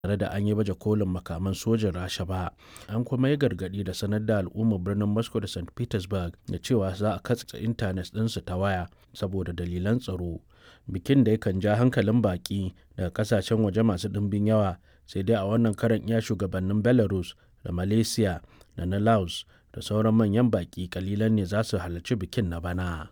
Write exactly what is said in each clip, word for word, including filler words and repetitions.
tare da an yi baje kolin makaman sojin Rasha ba. An kuma yi gargaɗi da sanar da al'ummar birnin Moscow da Saint Petersburg da cewa za a katse intanet ɗinsu ta waya saboda dalilan tsaro. Bikin da yakan ja hankalin baƙi daga ƙasashen waje masu ɗimbin yawa, sai dai a wannan karon iya shugabannin Belarus da Malaysia da na Laos da sauran manyan baƙi kalilan ne za su halarci bikin na bana.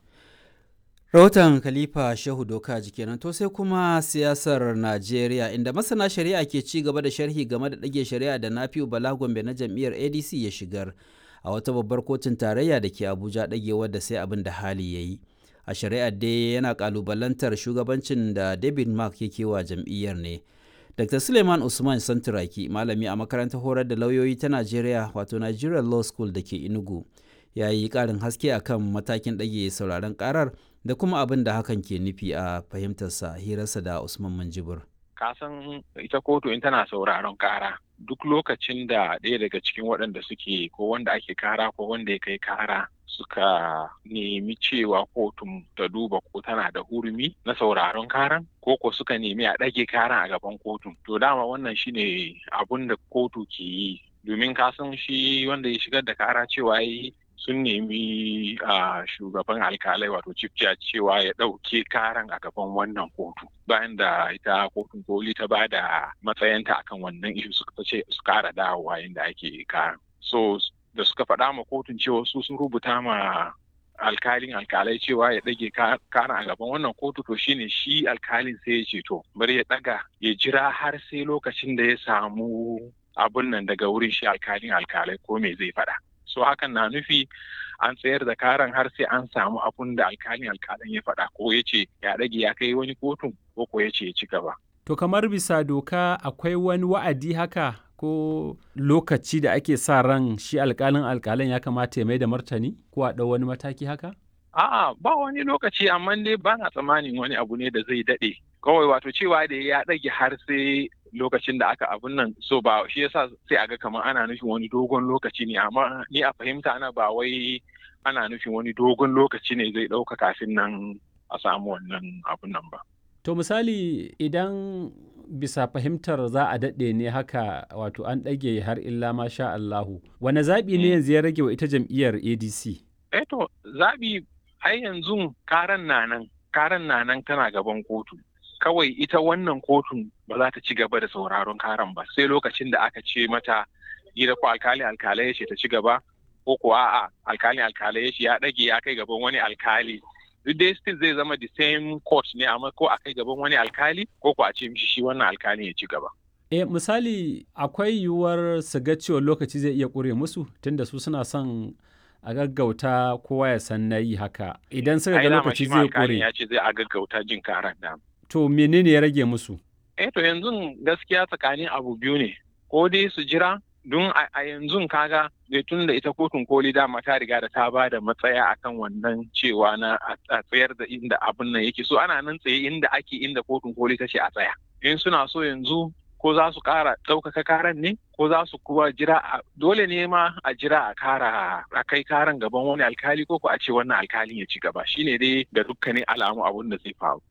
Rahoton Khalifa Shehu Doka kenan. To sai kuma siyasar Najeriya, inda masana shari'a ke ci gaba da sharhi game da ɗage shari'a da Nafi'u Bala Gombe na jam'iyyar A D C ya shigar a wata babbar kotun tarayya da ke Abuja, ɗagewar da sai abin da hali ya yi. A shari'ar dai yana kalubalantar shugabancin da David Mark yake wa jam'iyyar ne. Dr. Suleiman Usman Santuraki, malami a makarantar horar da lauyoyi ta Najeriya wato Nigerian Law School da ke Enugu, ya yi ƙarin haske akan matakin ɗage sauraron ƙarar da kuma abin da hakan ke nufi a fahimtarsa hirarsa da Usman Manjibur. Kasan ita kotu in tana sauraron ƙara duk lokacin da ɗaya daga cikin waɗanda suke ko wanda ake kara ko wanda ya kai kara suka nemi cewa kotun ta duba ko tana da hurumi na sauraron karan ko ko suka nemi a ɗage karan a gaban kotun. To dama wannan shine abun da kotu ke yi, domin kasan shi wanda ya shigar da kara cewa yi sun nemi a shugaban alkalai wato chief judge cewa ya ɗauke karan a gaban wannan kotu bayan da ita kotun koli ta ba da matsayinta akan wannan ishu suka ce su kara dawowa yadda ake karan. So da suka faɗa ma kotun cewa su sun rubuta ma alkalin alkalai cewa ya ɗage karan a gaban wannan kotu, to shine shi alkalin sai ya ce to bari ya ɗaga ya jira har sai lokacin da ya samu abun nan daga wurin shi alkalin alkalai ko me zai faɗa. So hakan na nufi an tsayar da karan har sai an samu abun da alkalin alkalin ya faɗa ko ya ce ya ɗage ya kai wani kotun ko ko ya ce ya ci gaba. To kamar bisa doka akwai wani wa'adi haka ko lokaci da ake sa ran shi alkalin alkalin ya kamata ya mai da martani ko a ɗau wani mataki haka? A'a ba wani lokaci, amma dai ba na tsammanin wani abu ne da zai daɗe. Kawai wato cewa da ya ɗage har sai lokacin da aka abun nan, so ba shi yasa sai aga kamar ana nufin wani dogon lokaci ne, amma ni a fahimta ana ba wai ana nufin wani dogon lokaci ne zai ɗauka kafin nan a samu wannan abun nan ba. To misali idan bisa fahimtar za a daɗe ne haka wato an ɗage har illa ma sha Allahu, wane zaɓi ne yanzu ya rage wa ita jam'iyyar A D C? Eh to zaɓi ai yanzu karan na nan, karan na nan tana gaban kotu. Kawai ita wannan kotun ba za ta ci gaba da sauraron karan ba sai lokacin da aka ce mata gida ko alkali alkalai ya ce ta ci gaba ko ko a'a alkali alkalai ya ce ya ɗage ya kai gaban wani alkali. Duk dai still zai zama the same court ne, amma ko a kai gaban wani alkali ko ko a ce mishi shi wannan alkali ya ci gaba. Eh misali akwai yiwuwar su ga cewa lokaci zai iya ƙure musu tunda su suna son a gaggauta kowa ya san na yi haka idan suka ga lokaci zai ƙure. Ya ce zai a gaggauta jin karan da. To menene ya rage musu? Eh to yanzu gaskiya tsakanin abu biyu ne, ko dai su jira don a yanzu kaga da tun da ita kotun koli dama ta riga da ta ba da matsaya akan wannan cewa na a tsayar da inda abin nan yake, so ana nan tsaye inda ake inda kotun koli ta ce a tsaya. In suna so yanzu ko za su kara ɗaukaka karan ne ko za su kuma jira, dole ne ma a jira a kara a kai karan gaban wani alkali ko ko a ce wannan alkalin ya ci gaba, shine dai ga dukkanin alamu abun da zai faru.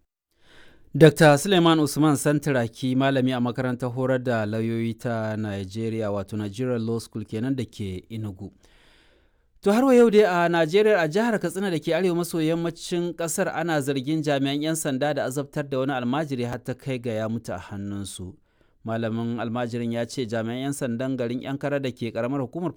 Dr. Suleiman Usman Santuraki, malami a makarantar horar da lauyoyi ta Najeriya wato Nigerian Law School kenan da ke Enugu. To har wa yau dai a Najeriya a jihar Katsina da ke arewa maso yammacin kasar ana zargin jami'an 'yan sanda da azabtar da wani almajiri har ta kai ga ya mutu a hannunsu. Malamin almajirin ya ce jami'an 'yan sandan garin Yankara da ke karamar hukumar